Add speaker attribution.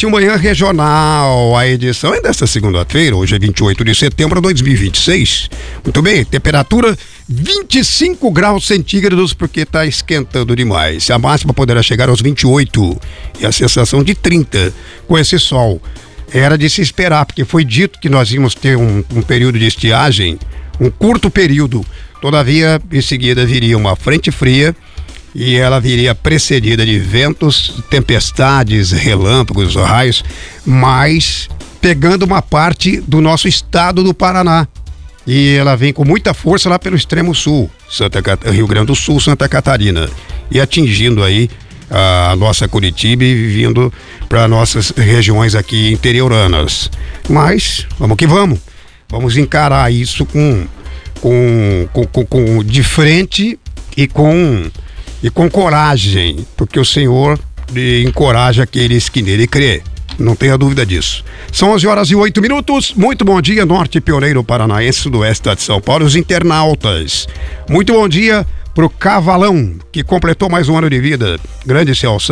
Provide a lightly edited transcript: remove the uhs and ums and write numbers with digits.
Speaker 1: Norte, Manhã Regional. A edição é desta segunda-feira, hoje é 28 de setembro de 2026. Muito bem, temperatura 25 graus centígrados, porque está esquentando demais. A máxima poderá chegar aos 28 e a sensação de 30 com esse sol. Era de se esperar, porque foi dito que nós íamos ter um período de estiagem, um curto período. Todavia, em seguida viria uma frente fria e ela viria precedida de ventos, tempestades, relâmpagos, raios, mas pegando uma parte do nosso estado do Paraná. E ela vem com muita força lá pelo extremo sul, Rio Grande do Sul, Santa Catarina, e atingindo aí a nossa Curitiba e vindo para nossas regiões aqui interioranas. Mas vamos que vamos encarar isso de frente e com coragem, porque o Senhor encoraja aqueles que nele crê. Não tenha dúvida disso. São 11h08. Muito bom dia, Norte Pioneiro Paranaense, Sudoeste de São Paulo, os internautas. Muito bom dia pro Cavalão, que completou mais um ano de vida. Grande Celso.